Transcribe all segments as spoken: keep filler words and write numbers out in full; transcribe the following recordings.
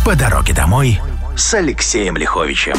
По дороге домой с Алексеем Лиховичем.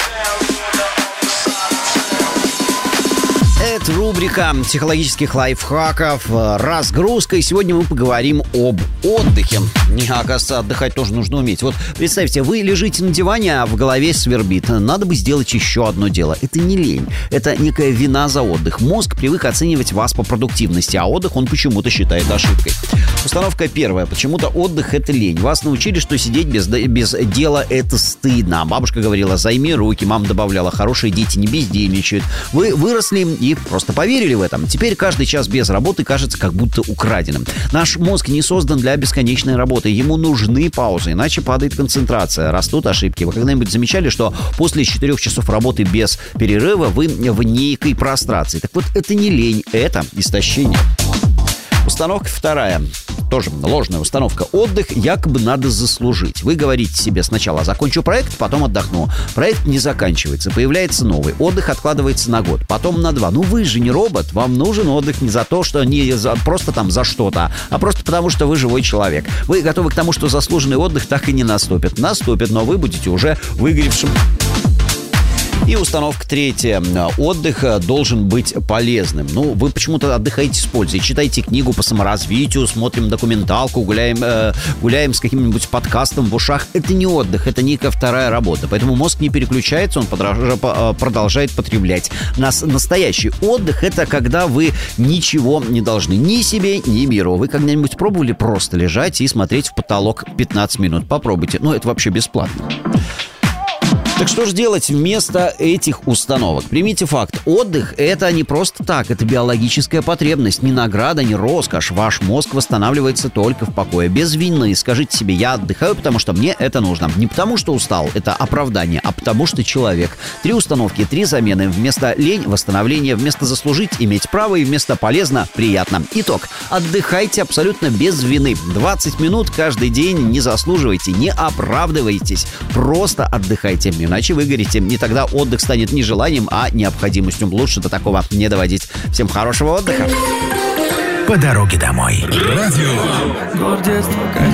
Это рубрика психологических лайфхаков «Разгрузка». И сегодня мы поговорим об отдыхе. Оказывается, отдыхать тоже нужно уметь. Вот представьте, вы лежите на диване, а в голове свербит. Надо бы сделать еще одно дело. Это не лень. Это некая вина за отдых. Мозг привык оценивать вас по продуктивности, а отдых он почему-то считает ошибкой. Установка первая. Почему-то отдых – это лень. Вас научили, что сидеть без, без дела – это стыдно. Бабушка говорила: займи руки. Мама добавляла: хорошие дети не бездельничают. Вы выросли и просто поверили в этом. Теперь каждый час без работы кажется как будто украденным. Наш мозг не создан для бесконечной работы. Ему нужны паузы, иначе падает концентрация, растут ошибки. Вы когда-нибудь замечали, что после четырех часов работы без перерыва вы в некой прострации? Так вот, это не лень, это истощение. Установка вторая. Тоже ложная установка. Отдых якобы надо заслужить. Вы говорите себе: сначала закончу проект, потом отдохну. Проект не заканчивается, появляется новый. Отдых откладывается на год, потом на два. Ну вы же не робот. Вам нужен отдых не за то, что не за, просто там за что-то, а просто потому, что вы живой человек. Вы готовы к тому, что заслуженный отдых так и не наступит. Наступит, но вы будете уже выгоревшим. И установка третья. Отдых должен быть полезным. Ну, вы почему-то отдыхаете с пользой. Читаете книгу по саморазвитию, смотрим документалку, гуляем, э, гуляем с каким-нибудь подкастом в ушах. Это не отдых, это некая вторая работа. Поэтому мозг не переключается, он подорож... продолжает потреблять. Нас настоящий отдых — это когда вы ничего не должны ни себе, ни миру. Вы когда-нибудь пробовали просто лежать и смотреть в потолок пятнадцать минут? Попробуйте. Ну, это вообще бесплатно. Так что же делать вместо этих установок? Примите факт. Отдых – это не просто так. Это биологическая потребность. Ни награда, ни роскошь. Ваш мозг восстанавливается только в покое. Без вины. Скажите себе: я отдыхаю, потому что мне это нужно. Не потому что устал. Это оправдание. А потому что человек. Три установки, три замены. Вместо лень – восстановление. Вместо заслужить – иметь право. И вместо полезно – приятно. Итог. Отдыхайте абсолютно без вины. двадцать минут каждый день не заслуживайте. Не оправдывайтесь. Просто отдыхайте. Иначе вы горите. И тогда отдых станет не желанием, а необходимостью. Лучше до такого не доводить. Всем хорошего отдыха. По дороге домой. Радио.